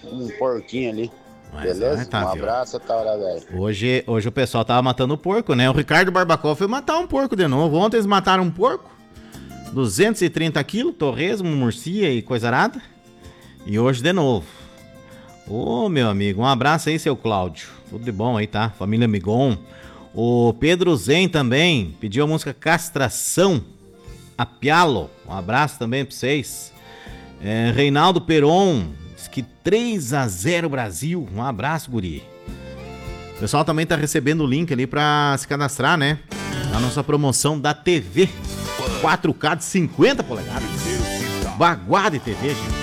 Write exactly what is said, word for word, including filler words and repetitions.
um porquinho ali. Mas, Beleza? ah, tá, um viu? abraço, até hora, velho. Hoje, hoje o pessoal tava matando porco, né? O Ricardo Barbacol foi matar um porco de novo. Ontem eles mataram um porco, duzentos e trinta quilos, torresmo, murcia e coisa arada. E hoje de novo. Ô, meu amigo, um abraço aí, seu Cláudio. Tudo de bom aí, tá? Família Migon. O Pedro Zen também pediu a música Castração, a Pialo. Um abraço também pra vocês. É, Reinaldo Peron, diz que três a zero Brasil. Um abraço, guri. O pessoal também tá recebendo o link ali pra se cadastrar, né? Na nossa promoção da T V quatro K de cinquenta polegadas. Baguá de T V, gente.